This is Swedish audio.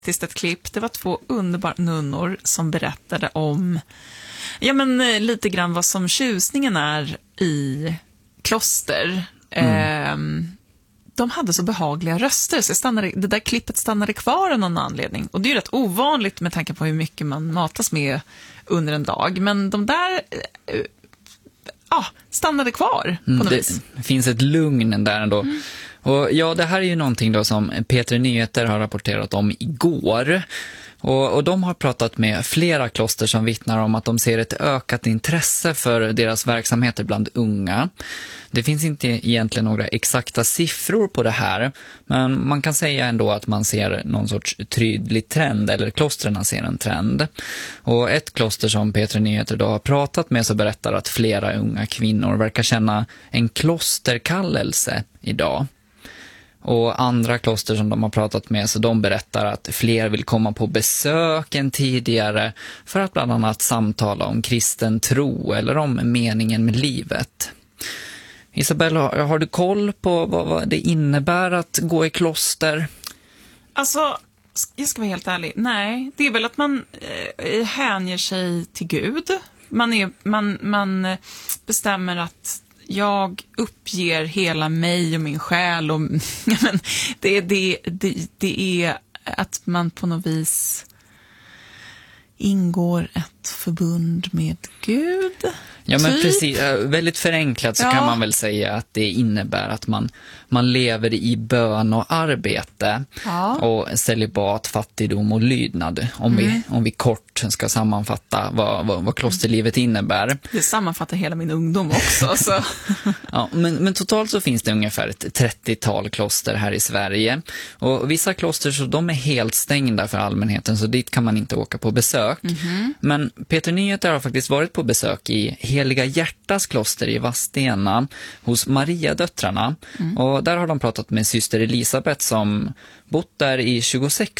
Ett klipp, det var 2 underbara nunnor som berättade om lite grann vad som tjusningen är i kloster. De hade så behagliga röster så det där klippet stannade kvar av någon anledning, och det är ju rätt ovanligt med tanke på hur mycket man matas med under en dag, men de där stannade kvar på något vis. Det finns ett lugn där ändå. Och ja, det här är ju någonting då som P3 Nyheter har rapporterat om igår. Och de har pratat med flera kloster som vittnar om att de ser ett ökat intresse för deras verksamheter bland unga. Det finns inte egentligen några exakta siffror på det här, men man kan säga ändå att man ser någon sorts tydlig trend, eller klosterna ser en trend. Och ett kloster som P3 Nyheter då har pratat med så berättar att flera unga kvinnor verkar känna en klosterkallelse idag. Och andra kloster som de har pratat med, så de berättar att fler vill komma på besök än tidigare för att bland annat samtala om kristen tro eller om meningen med livet. Isabel, har du koll på vad det innebär att gå i kloster? Alltså, jag ska vara helt ärlig. Nej, det är väl att man hänger sig till Gud. Man bestämmer att jag uppger hela mig och min själ, och det är att man på något vis ingår ett förbund med Gud. Ja, men precis. Väldigt förenklat så kan man väl säga att det innebär att man lever i bön och arbete och celibat, fattigdom och lydnad. Om vi kort ska sammanfatta vad klosterlivet innebär. Det sammanfattar hela min ungdom också. Så. Ja, men totalt så finns det ungefär ett 30-tal kloster här i Sverige. Och vissa kloster så de är helt stängda för allmänheten, så dit kan man inte åka på besök. Men P3 Nyheter har faktiskt varit på besök i Heliga Hjärtas kloster i Vadstena hos Mariadöttrarna. Och där har de pratat med syster Elisabeth som bott där i 26